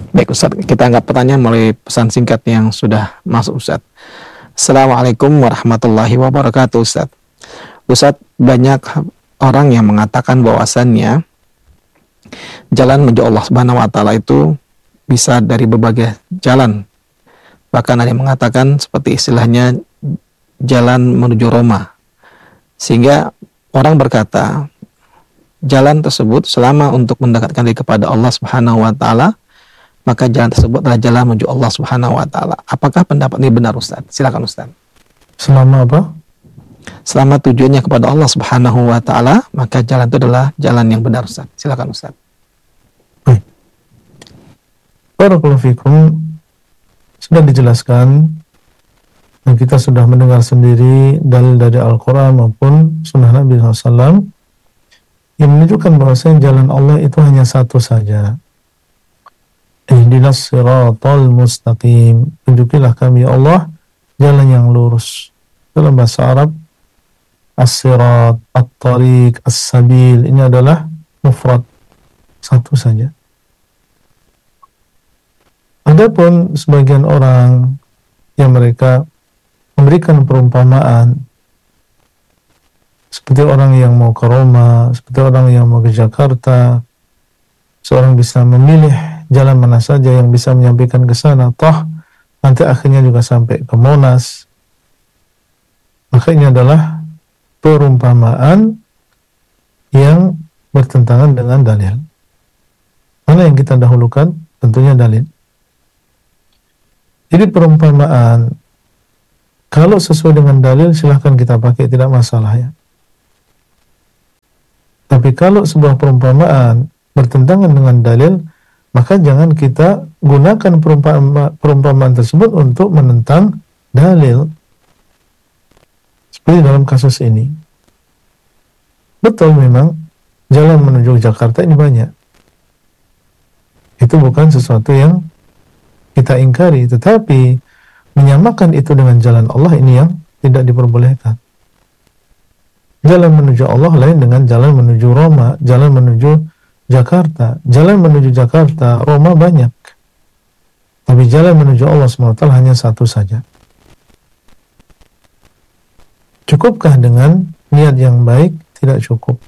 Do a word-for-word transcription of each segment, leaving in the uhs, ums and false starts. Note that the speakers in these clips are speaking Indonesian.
Baik Ustaz, kita anggap pertanyaan melalui pesan singkat yang sudah masuk Ustaz. Assalamualaikum warahmatullahi wabarakatuh Ustaz. Ustaz, banyak orang yang mengatakan bahwasannya jalan menuju Allah Subhanahu wa taala itu bisa dari berbagai jalan. Bahkan ada yang mengatakan seperti istilahnya jalan menuju Roma. Sehingga orang berkata, jalan tersebut selama untuk mendekatkan diri kepada Allah Subhanahu wa taala, maka jalan tersebut adalah jalan menuju Allah Subhanahu wa taala. Apakah pendapat ini benar Ustaz? Silakan Ustaz. Selama apa? Selama tujuannya kepada Allah Subhanahu wa taala, maka jalan itu adalah jalan yang benar Ustaz. Silakan Ustaz. Baik. Barakallahu fikum. Sudah dijelaskan dan kita sudah mendengar sendiri dalil dari Al-Quran maupun Sunnah Nabi shallallahu alaihi wasallam yang menunjukkan bahwasanya jalan Allah itu hanya satu saja. Ihdinas siratal mustaqim. Tunjukilah kami ya Allah jalan yang lurus. Dalam bahasa Arab, as-sirat, at-tariq, as-sabil, ini adalah mufrad, satu saja. Adapun sebagian orang yang mereka memberikan perumpamaan seperti orang yang mau ke Roma, seperti orang yang mau ke Jakarta, seorang bisa memilih jalan mana saja yang bisa menyampaikan ke sana, toh nanti akhirnya juga sampai ke Monas. Maka ini adalah perumpamaan yang bertentangan dengan dalil. Mana yang kita dahulukan? Tentunya dalil. Jadi perumpamaan, kalau sesuai dengan dalil silahkan kita pakai, tidak masalah ya. Tapi kalau sebuah perumpamaan bertentangan dengan dalil, maka jangan kita gunakan perumpamaan, perumpamaan tersebut untuk menentang dalil. Seperti dalam kasus ini. Betul memang, jalan menuju Jakarta ini banyak. Itu bukan sesuatu yang kita ingkari, tetapi menyamakan itu dengan jalan Allah ini yang tidak diperbolehkan. Jalan menuju Allah lain dengan jalan menuju Roma, jalan menuju Jakarta. Jalan menuju Jakarta, Roma banyak. Tapi jalan menuju Allah subhanahu wa taala hanya satu saja. Cukupkah dengan niat yang baik? Tidak cukup.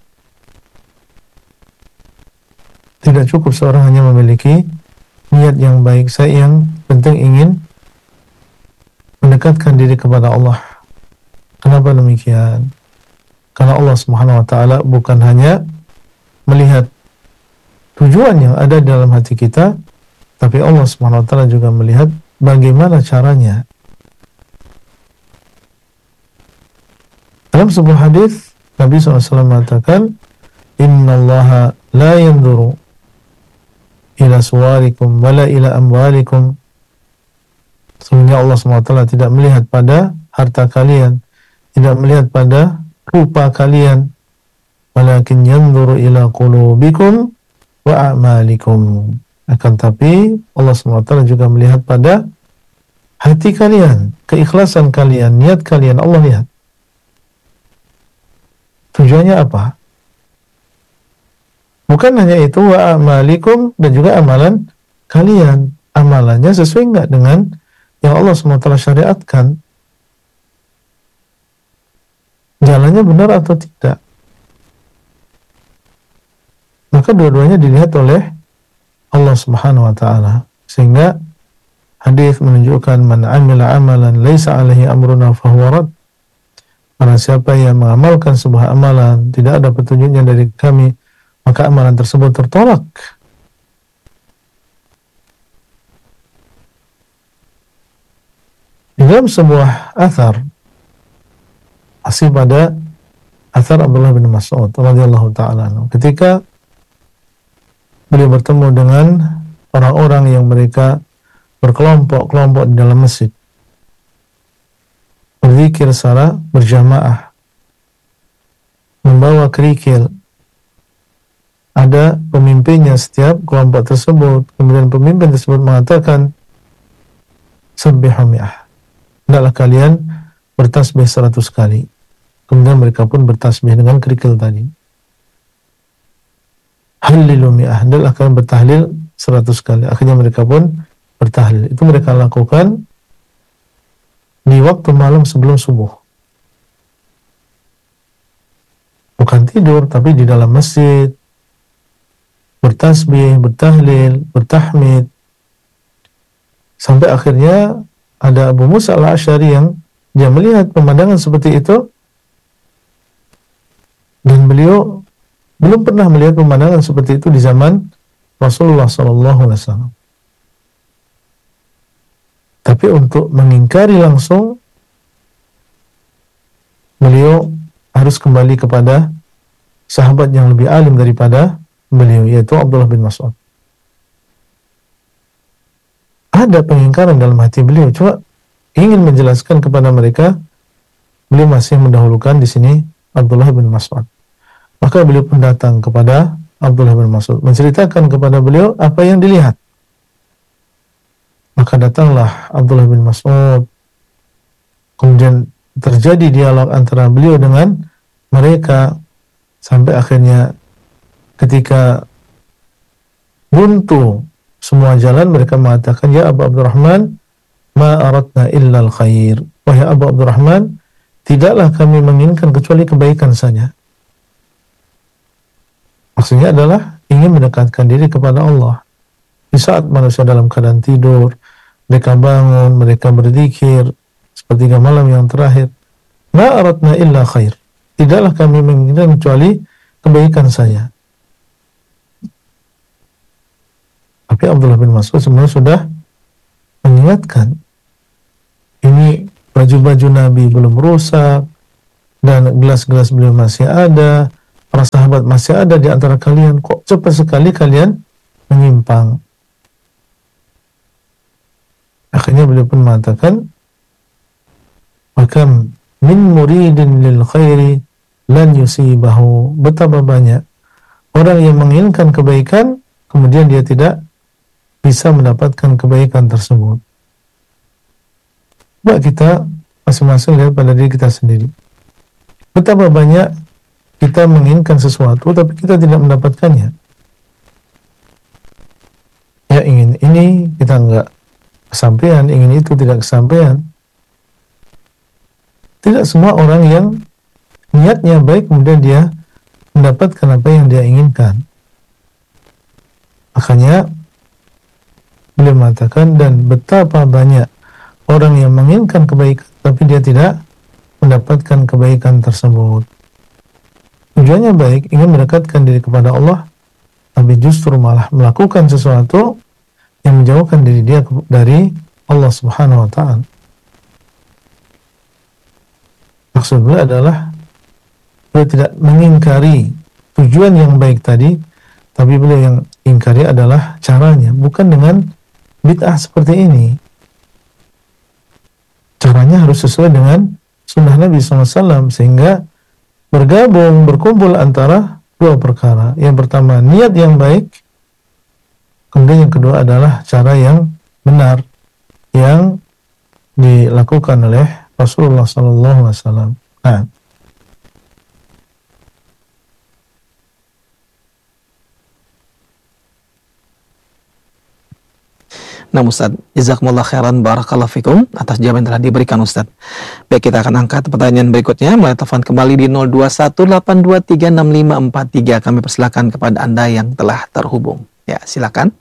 Tidak cukup seorang hanya memiliki niat yang baik. Saya yang penting ingin mendekatkan diri kepada Allah. Kenapa demikian? Karena Allah Subhanahu wa taala bukan hanya melihat tujuan yang ada dalam hati kita, tapi Allah Subhanahu wa taala juga melihat bagaimana caranya. Dalam sebuah hadis Nabi shallallahu alaihi wasallam mengatakan, "Innallaha la yanzuru ila suwarikum wala ila amwalikum." Sebenarnya Allah subhanahu wa taala tidak melihat pada harta kalian, tidak melihat pada rupa kalian, walakin yanzuru ila qulubikum wa a'malikum. Akan tapi Allah subhanahu wa taala juga melihat pada hati kalian, keikhlasan kalian, niat kalian. Allah lihat. Tujuannya apa? Bukan hanya itu, wa a'malikum, dan juga amalan kalian. Amalannya sesuai enggak dengan yang Allah subhanahu wa taala syariatkan? Jalannya benar atau tidak? Maka dua-duanya dilihat oleh Allah subhanahu wa ta'ala. Sehingga hadis menunjukkan, man amila amalan laisa alaihi amruna fahuwa rad. Karena siapa yang mengamalkan sebuah amalan tidak ada petunjuknya dari kami, maka amalan tersebut tertolak. Di dalam sebuah athar, masih pada athar Abdullah bin Mas'ud radhiyallahu ta'ala anhu, ketika beliau bertemu dengan orang-orang yang mereka berkelompok-kelompok di dalam masjid, berzikir secara berjamaah, membawa kerikil, ada pemimpinnya setiap kelompok tersebut. Kemudian pemimpin tersebut mengatakan, sabbihu mi'ah, hendaklah kalian bertasbih seratus kali. Kemudian mereka pun bertasbih dengan kerikil tadi. Hallilu mi'ah, hendaklah kalian bertahlil seratus kali. Akhirnya mereka pun bertahlil. Itu mereka lakukan di waktu malam sebelum subuh. Bukan tidur, tapi di dalam masjid, bertasbih, bertahlil, bertahmid. Sampai akhirnya ada Abu Musa al-Asy'ari yang dia melihat pemandangan seperti itu, dan beliau belum pernah melihat pemandangan seperti itu di zaman Rasulullah sallallahu alaihi wasallam. Tapi untuk mengingkari langsung, beliau harus kembali kepada sahabat yang lebih alim daripada beliau, yaitu Abdullah bin Mas'ud. Ada pengingkaran dalam hati beliau, cuma ingin menjelaskan kepada mereka, beliau masih mendahulukan di sini Abdullah bin Mas'ud. Maka beliau pun datang kepada Abdullah bin Mas'ud, menceritakan kepada beliau apa yang dilihat. Maka datanglah Abdullah bin Mas'ud. Kemudian terjadi dialog antara beliau dengan mereka, sampai akhirnya ketika buntu semua jalan, mereka mengatakan, ya Abu Abdurrahman, ma aradna illa al-khair. Wahai Abu Abdurrahman, tidaklah kami menginginkan kecuali kebaikan saja. Maksudnya adalah ingin mendekatkan diri kepada Allah. Di saat manusia dalam keadaan tidur, mereka bangun, mereka berzikir sepertiga malam yang terakhir. Ma aradna illa khair. Tidaklah kami menginginkan kecuali kebaikan saja. Tapi Abdullah bin Mas'ud sebenarnya sudah mengingatkan, ini baju-baju Nabi belum rusak, dan gelas-gelas beliau masih ada, para sahabat masih ada di antara kalian, kok cepat sekali kalian menyimpang. Akhirnya beliau pun mengatakan, "Makam min muridin lil khairi lan yusibahu." Betapa banyak orang yang menginginkan kebaikan, kemudian dia tidak bisa mendapatkan kebaikan tersebut. Coba kita masing-masing lihat pada diri kita sendiri. Betapa banyak kita menginginkan sesuatu, tapi kita tidak mendapatkannya. Ya, ingin ini, kita enggak kesampaian, ingin itu, tidak kesampaian. Tidak semua orang yang niatnya baik, kemudian dia mendapatkan apa yang dia inginkan. Makanya, beliau mengatakan, dan betapa banyak orang yang menginginkan kebaikan, tapi dia tidak mendapatkan kebaikan tersebut. Tujuannya baik, ingin mendekatkan diri kepada Allah, tapi justru malah melakukan sesuatu yang menjauhkan diri dia dari Allah Subhanahu wa Ta'ala. Maksud beliau adalah beliau tidak mengingkari tujuan yang baik tadi, tapi beliau yang ingkari adalah caranya, bukan dengan bid'ah seperti ini. Caranya harus sesuai dengan sunnah Nabi shallallahu alaihi wasallam, sehingga bergabung, berkumpul antara dua perkara. Yang pertama, niat yang baik. Kemudian yang kedua adalah cara yang benar yang dilakukan oleh Rasulullah shallallahu alaihi wasallam. Nah, Nah Ustaz, jazakumullah khairan, barakallahu fikum atas jawaban yang telah diberikan Ustaz. Baik, kita akan angkat pertanyaan berikutnya melalui telepon kembali di nol dua satu delapan dua tiga enam lima empat tiga. Kami persilakan kepada Anda yang telah terhubung. Ya, silakan.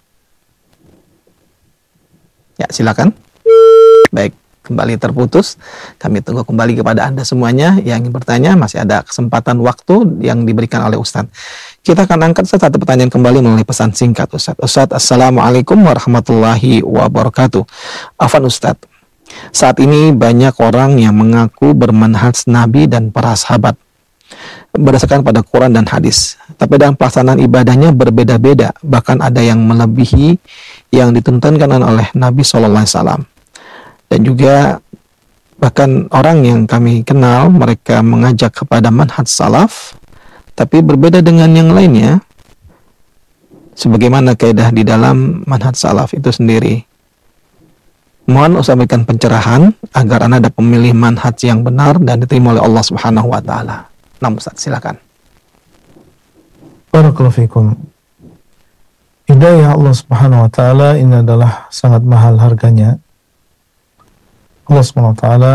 Ya, silakan. Baik, kembali terputus. Kami tunggu kembali kepada Anda semuanya yang ingin bertanya. Masih ada kesempatan waktu yang diberikan oleh Ustaz. Kita akan angkat satu pertanyaan kembali melalui pesan singkat Ustaz. Ustaz, Assalamualaikum warahmatullahi wabarakatuh. Afan Ustaz, saat ini banyak orang yang mengaku bermanhaj Nabi dan para sahabat berdasarkan pada Quran dan hadis, tapi dalam pelaksanaan ibadahnya berbeda-beda, bahkan ada yang melebihi yang dituntunkan oleh Nabi shallallahu alaihi wasallam. Dan juga bahkan orang yang kami kenal, mereka mengajak kepada manhaj salaf, tapi berbeda dengan yang lainnya, sebagaimana kaidah di dalam manhaj salaf itu sendiri. Mohon Ustaz berikan pencerahan agar Anda dapat memilih manhaj yang benar dan diterima oleh Allah Subhanahu wa Ta'ala. Nah Ustaz, silakan. Barakallahu fikum. hidayah Allah Subhanahu wa taala ini adalah sangat mahal harganya. Allah Subhanahu wa taala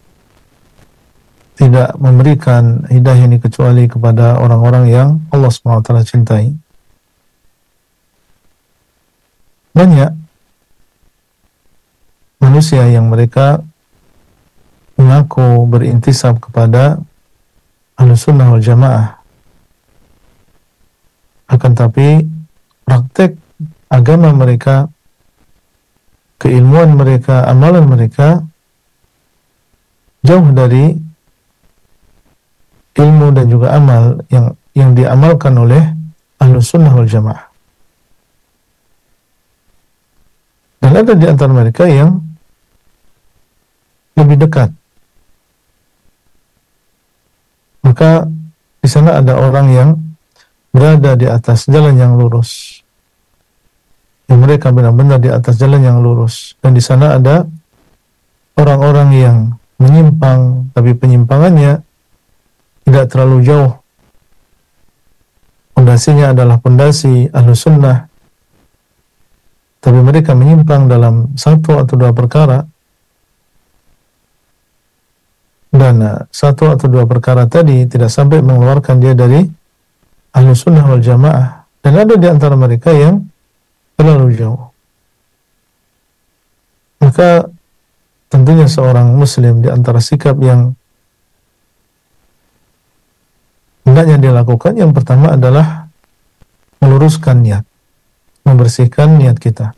tidak memberikan hidayah ini kecuali kepada orang-orang yang Allah Subhanahu wa taala cintai. Banyak manusia yang mereka mengaku berintisab kepada Ahlussunnah wal Jamaah, akan tapi praktek agama mereka, keilmuan mereka, amalan mereka jauh dari ilmu dan juga amal yang yang diamalkan oleh Ahlussunnah wal Jamaah. Dan ada di antara mereka yang lebih dekat. Maka di sana ada orang yang berada di atas jalan yang lurus. Yang mereka benar-benar di atas jalan yang lurus. Dan di sana ada orang-orang yang menyimpang, tapi penyimpangannya tidak terlalu jauh. Pondasinya adalah pondasi Ahlussunnah, tapi mereka menyimpang dalam satu atau dua perkara. Dan uh, satu atau dua perkara tadi tidak sampai mengeluarkan dia dari Ahlussunnah wal Jamaah. Dan ada di antara mereka yang terlalu jauh. Maka tentunya seorang muslim di antara sikap yang hendaknya dia lakukan, yang pertama adalah meluruskan niat, membersihkan niat kita.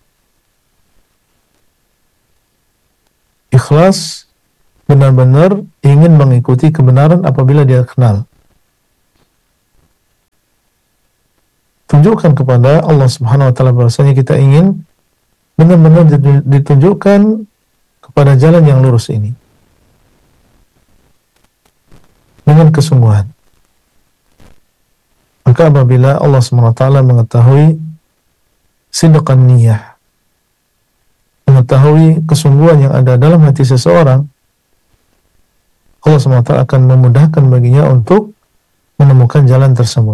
Ikhlas, benar-benar ingin mengikuti kebenaran apabila dia kenal. Tunjukkan kepada Allah Subhanahu wa taala bahwasanya kita ingin benar-benar ditunjukkan kepada jalan yang lurus ini dengan kesungguhan. Maka apabila Allah Subhanahu wa taala mengetahui sidqan niyah, mengetahui kesungguhan yang ada dalam hati seseorang, Allah subhanahu wa taala akan memudahkan baginya untuk menemukan jalan tersebut.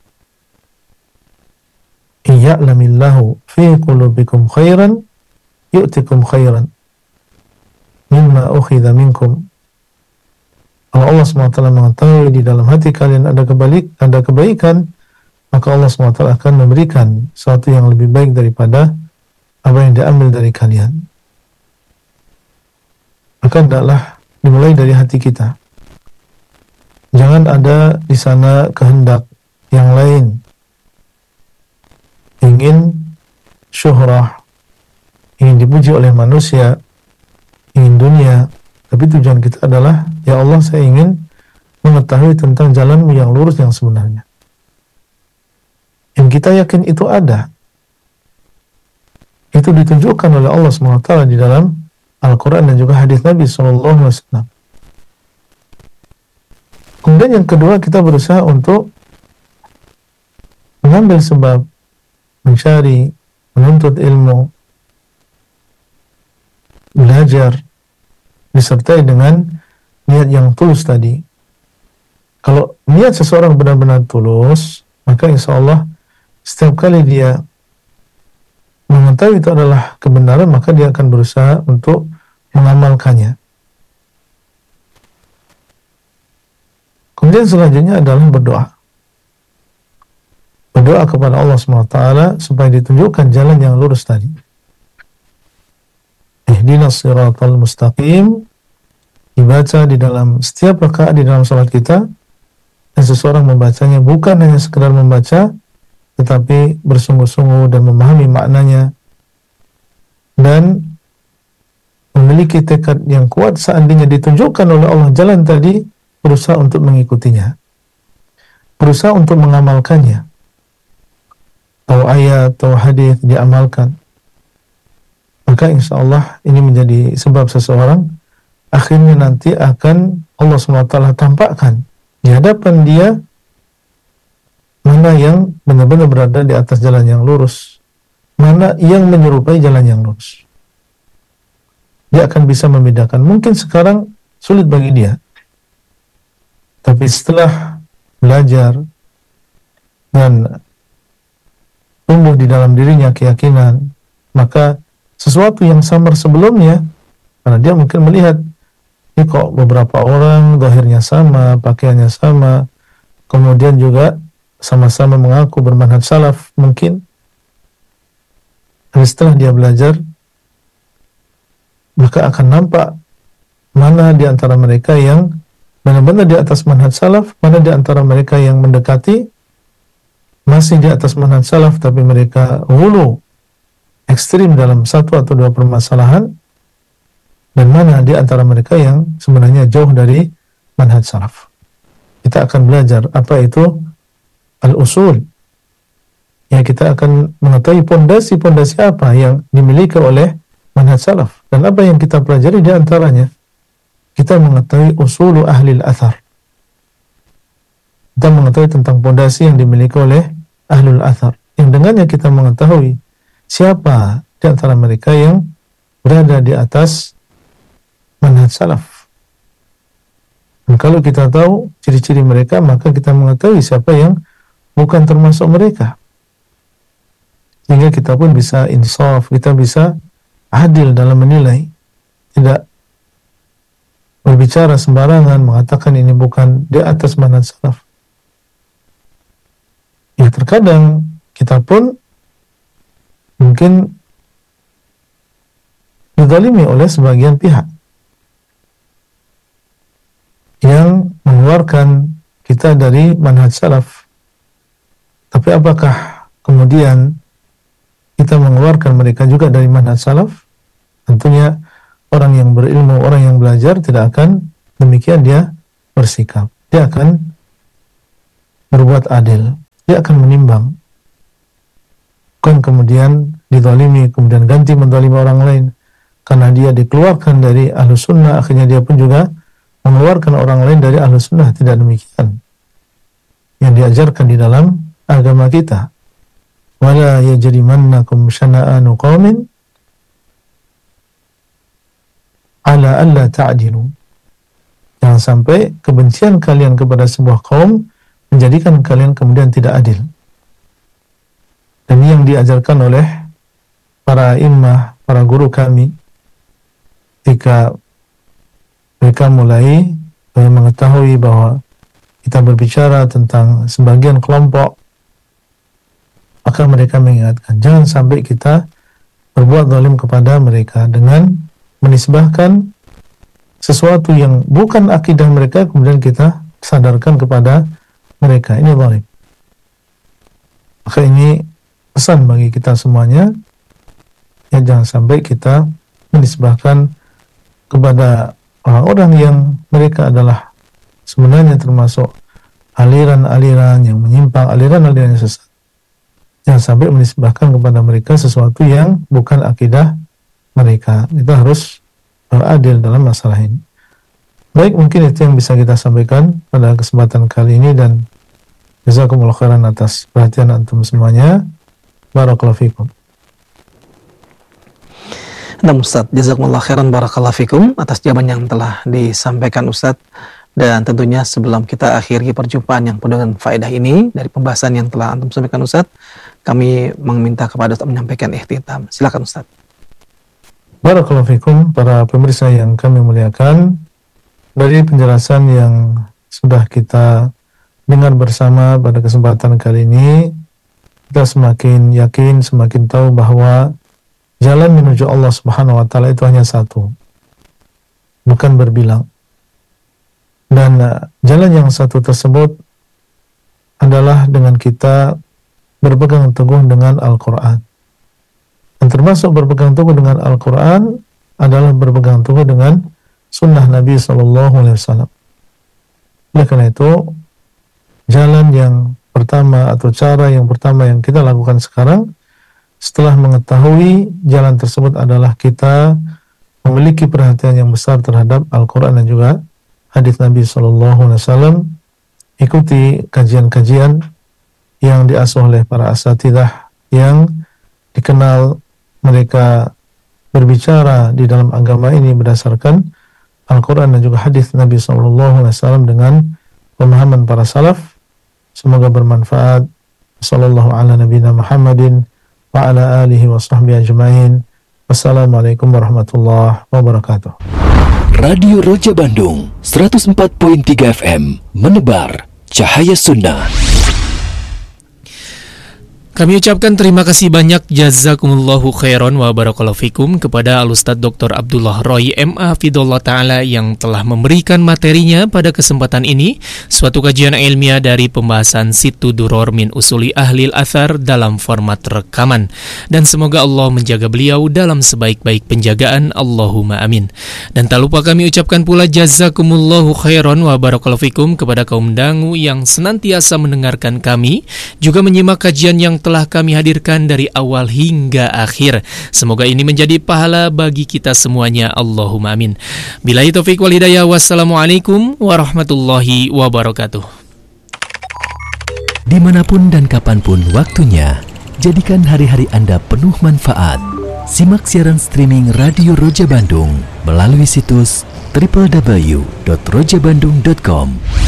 Iya'lamillahu fi qulubikum khairan yu'tikum khairan mimma ukhidha minkum. Kalau Allah subhanahu wa taala mengetahui di dalam hati kalian ada kebalik, ada kebaikan, maka Allah subhanahu wa taala akan memberikan sesuatu yang lebih baik daripada apa yang diambil dari kalian. Maka hendaklah dimulai dari hati kita. Jangan ada di sana kehendak yang lain. Ingin syuhrah, ingin dipuji oleh manusia, ingin dunia. Tapi tujuan kita adalah, ya Allah, saya ingin mengetahui tentang jalanmu yang lurus yang sebenarnya. Yang kita yakin itu ada. Itu ditunjukkan oleh Allah subhanahu wa taala di dalam Al-Quran dan juga hadis Nabi shallallahu alaihi wasallam. Kemudian yang kedua, kita berusaha untuk mengambil sebab, mencari, menuntut ilmu, belajar, disertai dengan niat yang tulus tadi. Kalau niat seseorang benar-benar tulus, maka insya Allah setiap kali dia mengetahui itu adalah kebenaran, maka dia akan berusaha untuk mengamalkannya. Kemudian selanjutnya adalah berdoa. Berdoa kepada Allah subhanahu wa taala supaya ditunjukkan jalan yang lurus tadi. Ihdinas siratal mustaqim dibaca di dalam setiap rakaat di dalam salat kita, dan seseorang membacanya bukan hanya sekedar membaca, tetapi bersungguh-sungguh dan memahami maknanya dan memiliki tekad yang kuat seandainya ditunjukkan oleh Allah jalan tadi, berusaha untuk mengikutinya, berusaha untuk mengamalkannya. Tahu ayat, tahu hadis, diamalkan. Maka insya Allah ini menjadi sebab seseorang akhirnya nanti akan Allah subhanahu wa taala tampakkan di hadapan dia mana yang benar-benar berada di atas jalan yang lurus, mana yang menyerupai jalan yang lurus. Dia akan bisa membedakan. Mungkin sekarang sulit bagi dia, tapi setelah belajar dan tumbuh di dalam dirinya keyakinan, maka sesuatu yang samar sebelumnya, karena dia mungkin melihat, ini kok beberapa orang zahirnya sama, pakaiannya sama, kemudian juga sama-sama mengaku bermanhaj salaf mungkin. Dan setelah dia belajar, maka akan nampak mana di antara mereka yang benar-benar di atas manhaj salaf, mana di antara mereka yang mendekati masih di atas manhaj salaf tapi mereka ghulu, ekstrim dalam satu atau dua permasalahan, dan mana di antara mereka yang sebenarnya jauh dari manhaj salaf. Kita akan belajar apa itu al-usul. Ya, kita akan mengetahui pondasi-pondasi apa yang dimiliki oleh manhaj salaf, dan apa yang kita pelajari di antaranya. Kita mengetahui usulu ahli al-athar. Kita mengetahui tentang pondasi yang dimiliki oleh ahlul athar, yang dengannya kita mengetahui siapa di antara mereka yang berada di atas manhaj salaf. Dan kalau kita tahu ciri-ciri mereka, maka kita mengetahui siapa yang bukan termasuk mereka, sehingga kita pun bisa insaf, kita bisa adil dalam menilai, tidak berbicara sembarangan mengatakan ini bukan di atas manhaj salaf. Ya, terkadang kita pun mungkin dizalimi oleh sebagian pihak yang mengeluarkan kita dari manhaj salaf. Tapi apakah kemudian kita mengeluarkan mereka juga dari manhaj salaf? Tentunya orang yang berilmu, orang yang belajar tidak akan demikian dia bersikap. Dia akan berbuat adil. Dia akan menimbang. Bukan kemudian dizalimi, kemudian ganti menzalimi orang lain. Karena dia dikeluarkan dari ahlus sunnah, akhirnya dia pun juga mengeluarkan orang lain dari ahlus sunnah. Tidak demikian yang diajarkan di dalam agama kita. Wala yajrimannakum syana'anu qaumin ala alla ta'dilu. Jangan sampai kebencian kalian kepada sebuah kaum menjadikan kalian kemudian tidak adil. Dan yang diajarkan oleh para imam, para guru kami, ketika mereka mulai mengetahui bahwa kita berbicara tentang sebagian kelompok, maka mereka mengingatkan, jangan sampai kita berbuat zalim kepada mereka dengan menisbahkan sesuatu yang bukan akidah mereka, kemudian kita sadarkan kepada mereka, ini zalim. Maka ini pesan bagi kita semuanya, ya, jangan sampai kita menisbahkan kepada orang-orang yang mereka adalah sebenarnya termasuk aliran-aliran yang menyimpang, aliran-aliran yang sesat. Jangan sampai menisbahkan kepada mereka sesuatu yang bukan akidah mereka. Kita harus beradil dalam masalah ini. Baik, mungkin itu yang bisa kita sampaikan pada kesempatan kali ini, dan jazakumullah khairan atas perhatian antum semuanya. Barakallahu fikum. Nah, Ustaz, jazakumullah khairan barakallahu fikum atas jawaban yang telah disampaikan Ustaz. Dan tentunya sebelum kita akhiri perjumpaan yang penuh dengan faedah ini dari pembahasan yang telah antum sampaikan Ustaz, kami meminta kepada Ustaz menyampaikan ikhtitam. Silakan Ustaz. Barakallahu fikum, para pemirsa yang kami muliakan. Dari penjelasan yang sudah kita dengar bersama pada kesempatan kali ini, kita semakin yakin, semakin tahu bahwa jalan menuju Allah Subhanahu wa taala itu hanya satu, bukan berbilang. Dan uh, jalan yang satu tersebut adalah dengan kita berpegang teguh dengan Al-Quran. Dan termasuk berpegang teguh dengan Al-Quran adalah berpegang teguh dengan sunnah Nabi Sallallahu Alaihi Wasallam. Oleh karena itu, jalan yang pertama atau cara yang pertama yang kita lakukan sekarang, setelah mengetahui jalan tersebut, adalah kita memiliki perhatian yang besar terhadap Al-Quran dan juga hadis Nabi Sallallahu Alaihi Wasallam. Ikuti kajian-kajian yang diasuh oleh para asatidzah yang dikenal mereka berbicara di dalam agama ini berdasarkan Al-Quran dan juga hadis Nabi Sallallahu Alaihi Wasallam dengan pemahaman para salaf. Semoga bermanfaat. Sallallahu ala nabiyina Muhammadin wa ala alihi wa sahbihi ajma'in. Wassalamualaikum warahmatullahi wabarakatuh. Radio Roja Bandung seratus empat koma tiga F M menebar cahaya sunnah. Kami ucapkan terima kasih banyak, jazakumullahu khairan wa barakallahu fikum, kepada Al-Ustadz Doktor Abdullah Roy M A Hafidhullah Ta'ala yang telah memberikan materinya pada kesempatan ini, suatu kajian ilmiah dari pembahasan Situ Duror min Usuli Ahlil Athar dalam format rekaman. Dan semoga Allah menjaga beliau dalam sebaik-baik penjagaan, Allahumma amin. Dan tak lupa kami ucapkan pula jazakumullahu khairan wa barakallahu fikum kepada kaum dangu yang senantiasa mendengarkan kami, juga menyimak kajian yang telah kami hadirkan dari awal hingga akhir. Semoga ini menjadi pahala bagi kita semuanya, Allahumma amin. Billahi taufiq wal hidayah. Wassalamualaikum warahmatullahi wabarakatuh. Dimanapun dan kapanpun waktunya, jadikan hari-hari Anda penuh manfaat. Simak siaran streaming Radio Roja Bandung melalui situs w w w titik roja bandung titik com.